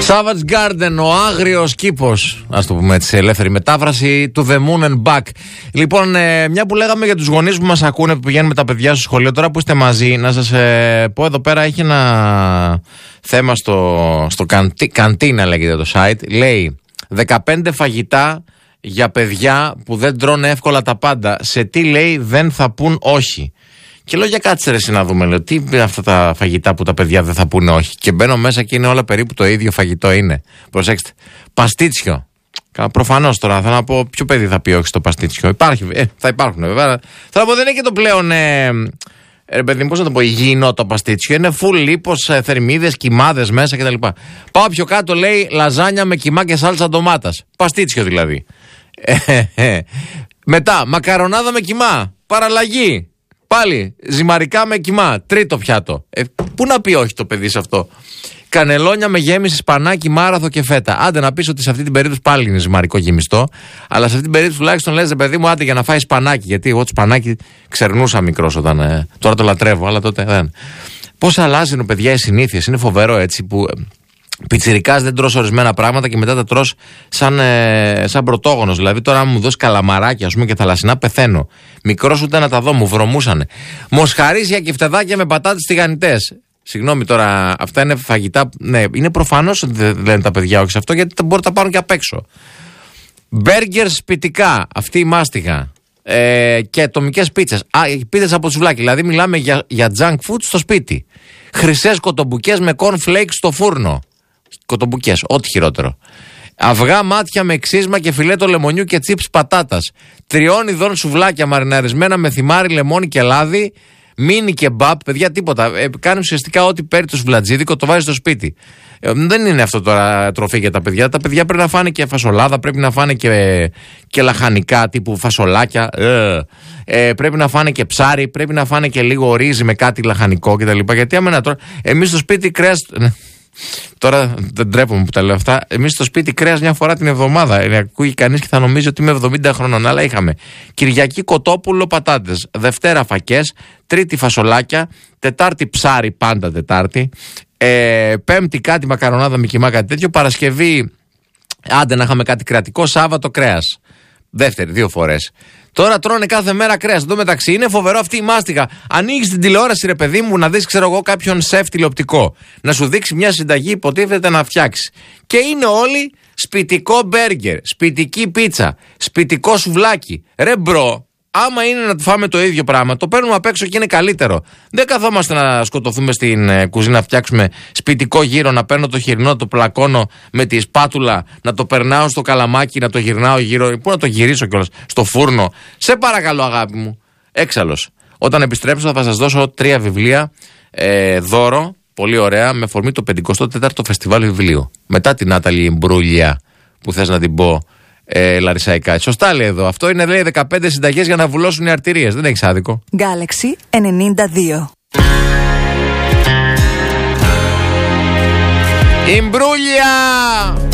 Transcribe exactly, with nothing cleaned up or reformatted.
Savage Garden, ο άγριος κήπος, ας το πούμε έτσι σε ελεύθερη μετάφραση, του The Moon and Back. Λοιπόν, ε, μια που λέγαμε για τους γονείς που μας ακούνε, που πηγαίνουν με τα παιδιά στο σχολείο, τώρα που είστε μαζί, να σας ε, πω εδώ πέρα, έχει ένα θέμα στο, στο καντι, καντίνα λέγεται το site, λέει δεκαπέντε φαγητά για παιδιά που δεν τρώνε εύκολα τα πάντα. Σε τι λέει δεν θα πούν όχι. Και λέω για κάτσε ρε εσύ να δούμε, λέω, τι είναι αυτά τα φαγητά που τα παιδιά δεν θα πούνε όχι. Και μπαίνω μέσα και είναι όλα περίπου το ίδιο φαγητό είναι. Προσέξτε. Παστίτσιο. Προφανώς τώρα θα να πω ποιο παιδί θα πει όχι στο παστίτσιο. Υπάρχει, ε, θα υπάρχουν βέβαια. Θα πω δεν είναι και το πλέον. Ε, ρε παιδί μου, πώς να το πω, υγιεινό το παστίτσιο. Είναι full λίπος, ε, θερμίδες, κιμάδες μέσα κτλ. Πάω πιο κάτω, λέει λαζάνια με κιμά και σάλτσα ντομάτας. Παστίτσιο δηλαδή. Ε, ε, ε. Μετά, μακαρονάδα με κιμά. Παραλλαγή. Πάλι, ζυμαρικά με κιμά. Τρίτο πιάτο. Ε, πού να πει όχι το παιδί σε αυτό. Κανελόνια με γέμιση σπανάκι, μάραθο και φέτα. Άντε να πεις ότι σε αυτή την περίπτωση πάλι είναι ζυμαρικό γεμιστό. Αλλά σε αυτή την περίπτωση τουλάχιστον λες, παιδί μου, άντε για να φάει σπανάκι. Γιατί εγώ το σπανάκι ξερνούσα μικρός όταν. Ε, τώρα το λατρεύω, αλλά τότε δεν. Πώς αλλάζουν, παιδιά, οι συνήθειες. Είναι φοβερό έτσι που. Πιτσιρικάς δεν τρως ορισμένα πράγματα και μετά τα τρως σαν, ε, σαν πρωτόγονος. Δηλαδή, τώρα, αν μου δώσει καλαμαράκια ας πούμε, και θαλασσινά, πεθαίνω. Μικρός ούτε να τα δω, μου βρωμούσανε. Μοσχαρίσια και φτεδάκια με πατάτες τηγανιτές. Συγγνώμη τώρα, αυτά είναι φαγητά. Ναι, είναι προφανώς ότι δεν λένε τα παιδιά όχι σε αυτό, γιατί μπορεί να τα πάρουν και απ' έξω. Μπέργκερ σπιτικά, αυτή η μάστιγα. Ε, και ατομικές πίτσες. Α, πίτσες από τσουβλάκι. Δηλαδή, μιλάμε για, για junk food στο σπίτι. Χρυσές κοτομπουκές με corn flakes στο φούρνο. Κοτομπουκές, ό,τι χειρότερο. Αυγά μάτια με ξύσμα και φιλέτο λεμονιού και τσίπς πατάτας. Τριών ειδών σουβλάκια μαριναρισμένα με θυμάρι, λεμόνι και λάδι. Μίνι και μπαπ, παιδιά, τίποτα. Ε, κάνει ουσιαστικά ό,τι παίρνει το σουβλατζίδικο, το βάζει στο σπίτι. Ε, δεν είναι αυτό τώρα τροφή για τα παιδιά. Τα παιδιά πρέπει να φάνε και φασολάδα, πρέπει να φάνε και, και λαχανικά τύπου φασολάκια. Ε, ε, πρέπει να φάνε και ψάρι, πρέπει να φάνε και λίγο ρύζι με κάτι λαχανικό κτλ. Γιατί άμα τώρα. Εμείς στο σπίτι κρέας. Τώρα δεν τρέπομαι που τα λέω αυτά. Εμείς στο σπίτι κρέας μια φορά την εβδομάδα. Ε, ακούει κανείς και θα νομίζει ότι είμαι εβδομήντα χρονών. Αλλά είχαμε Κυριακή κοτόπουλο πατάτες. Δευτέρα φακές. Τρίτη φασολάκια. Τετάρτη ψάρι, πάντα Τετάρτη. Ε, πέμπτη κάτι μακαρονάδα με κιμά, κάτι τέτοιο. Παρασκευή, άντε να είχαμε κάτι κρατικό. Σάββατο κρέας. Δεύτερη, δύο φορές. Τώρα τρώνε κάθε μέρα κρέας. Εν τω μεταξύ είναι φοβερό αυτή η μάστιγα. Ανοίγεις την τηλεόραση, ρε παιδί μου, να δεις, ξέρω εγώ, κάποιον σεφ τηλεοπτικό. Να σου δείξει μια συνταγή, υποτίθεται να φτιάξει. Και είναι όλοι σπιτικό μπέργκερ, σπιτική πίτσα, σπιτικό σουβλάκι. Ρε μπρο, άμα είναι να φάμε το ίδιο πράγμα, το παίρνουμε απ' έξω και είναι καλύτερο. Δεν καθόμαστε να σκοτωθούμε στην ε, κουζίνα να φτιάξουμε σπιτικό γύρο, να παίρνω το χοιρινό, το πλακώνω με τη σπάτουλα, να το περνάω στο καλαμάκι, να το γυρνάω γύρω. Πού να το γυρίσω κιόλας, στο φούρνο. Σε παρακαλώ, αγάπη μου. Έξαλλος. Όταν επιστρέψω θα σας δώσω τρία βιβλία ε, δώρο, πολύ ωραία, με φορμή το πενηκοστό τέταρτο φεστιβάλ βιβλίου. Μετά την Νάταλη Μπρούλια, που θες να την πω. Ε, Λαρισαϊκά. Σωστά λέει εδώ. Αυτό είναι, λέει, δεκαπέντε συνταγές για να βουλώσουν οι αρτηρίες. Δεν έχεις άδικο. Galaxy ενενήντα δύο. Η Μπρούλια!